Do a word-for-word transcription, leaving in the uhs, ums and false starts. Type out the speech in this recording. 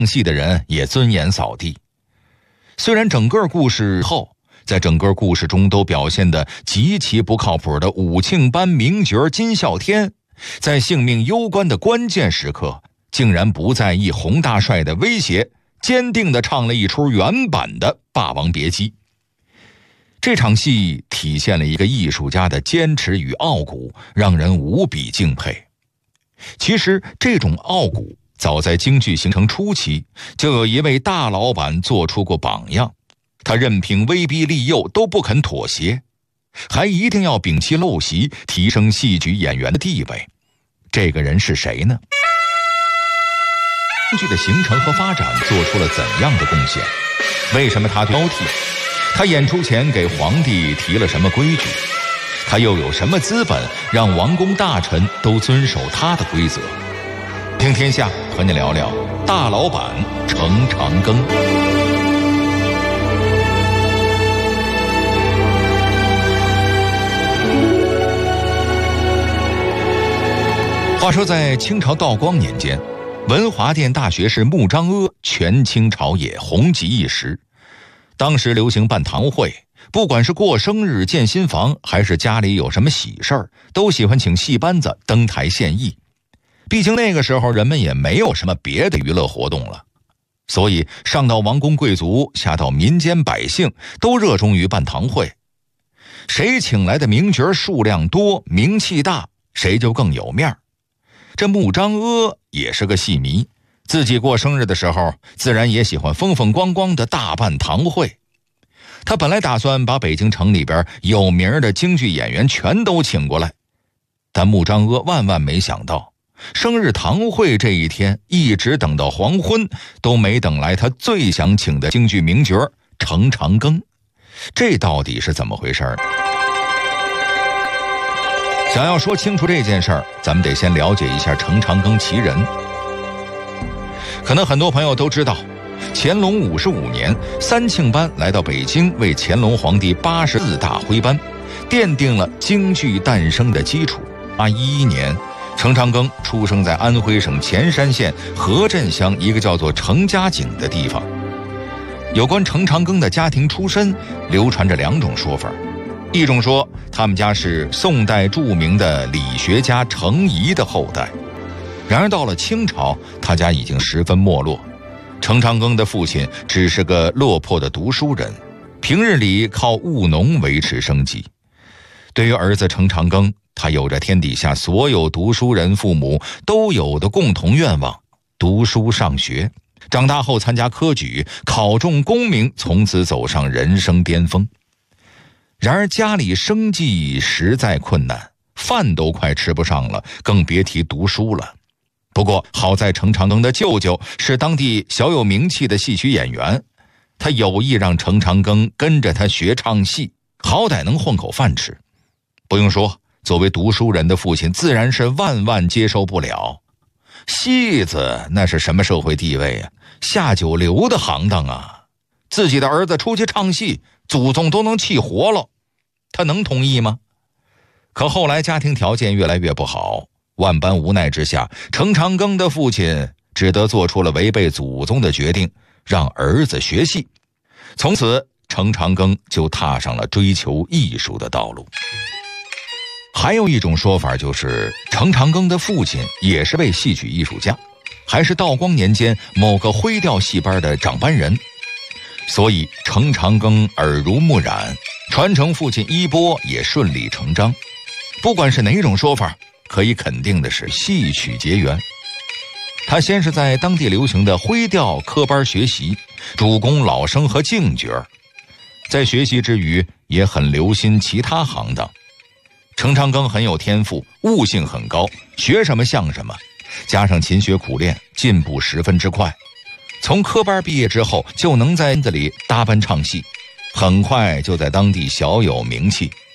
戏的人也尊严扫地。虽然整个故事后，在整个故事中都表现得极其不靠谱的武庆班名角金啸天，在性命攸关的关键时刻，竟然不在意洪大帅的威胁，坚定地唱了一出原版的《霸王别姬》。这场戏体现了一个艺术家的坚持与傲骨，让人无比敬佩。其实这种傲骨早在京剧形成初期，就有一位大老板做出过榜样，他任凭威逼利诱都不肯妥协，还一定要摒弃陋习，提升戏曲演员的地位。这个人是谁呢？京剧的形成和发展做出了怎样的贡献？为什么他挑剔？他演出前给皇帝提了什么规矩？他又有什么资本让王公大臣都遵守他的规则？听天下和你聊聊大老板程长庚。话说在清朝道光年间，文华殿大学士穆彰阿权倾朝野，红极一时。当时流行办堂会，不管是过生日、建新房，还是家里有什么喜事儿，都喜欢请戏班子登台献艺。毕竟那个时候人们也没有什么别的娱乐活动了，所以上到王公贵族，下到民间百姓，都热衷于办堂会。谁请来的名角数量多，名气大，谁就更有面儿。这穆彰阿也是个戏迷，自己过生日的时候，自然也喜欢风风光光的大办堂会。他本来打算把北京城里边有名的京剧演员全都请过来，但穆彰阿万万没想到，生日堂会这一天一直等到黄昏，都没等来他最想请的京剧名角程长庚。这到底是怎么回事呢？想要说清楚这件事儿，咱们得先了解一下程长庚其人。可能很多朋友都知道，乾隆五十五年，三庆班来到北京，为乾隆皇帝八十四大徽班奠定了京剧诞生的基础。八一一年，程长庚出生在安徽省潜山县河镇乡一个叫做程家井的地方。有关程长庚的家庭出身，流传着两种说法。一种说他们家是宋代著名的理学家程颐的后代，然而到了清朝，他家已经十分没落。程长庚的父亲只是个落魄的读书人，平日里靠务农维持生计。对于儿子程长庚，他有着天底下所有读书人父母都有的共同愿望：读书上学，长大后参加科举，考中功名，从此走上人生巅峰。然而家里生计实在困难，饭都快吃不上了，更别提读书了。不过好在程长庚的舅舅是当地小有名气的戏曲演员，他有意让程长庚跟着他学唱戏，好歹能混口饭吃。不用说，作为读书人的父亲自然是万万接受不了。戏子那是什么社会地位啊？下九流的行当啊！自己的儿子出去唱戏，祖宗都能气活了，他能同意吗？可后来家庭条件越来越不好，万般无奈之下，程长庚的父亲只得做出了违背祖宗的决定，让儿子学戏。从此程长庚就踏上了追求艺术的道路。还有一种说法，就是程长庚的父亲也是位戏曲艺术家，还是道光年间某个徽调戏班的长班人，所以程长庚耳濡目染，传承父亲衣钵也顺理成章。不管是哪种说法，可以肯定的是戏曲结缘。他先是在当地流行的徽调科班学习，主攻老生和净角，在学习之余也很留心其他行当。程长庚很有天赋，悟性很高，学什么像什么，加上勤学苦练，进步十分之快。从科班毕业之后，就能在院子里搭班唱戏，很快就在当地小有名气。